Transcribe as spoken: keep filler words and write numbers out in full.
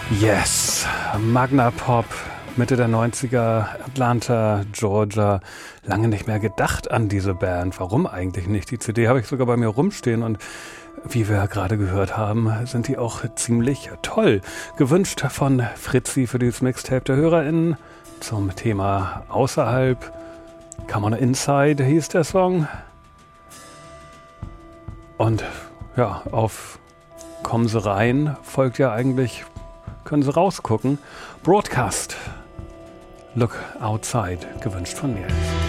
Yes, Magna Pop, Mitte der neunziger, Atlanta, Georgia. Lange nicht mehr gedacht an diese Band. Warum eigentlich nicht? Die C D habe ich sogar bei mir rumstehen und wie wir gerade gehört haben, sind die auch ziemlich toll. Gewünscht von Fritzi für dieses Mixtape der HörerInnen zum Thema Außerhalb. Come on Inside hieß der Song. Und ja, auf Kommen Sie rein folgt ja eigentlich, können Sie rausgucken. Broadcast. Look Outside, gewünscht von mir.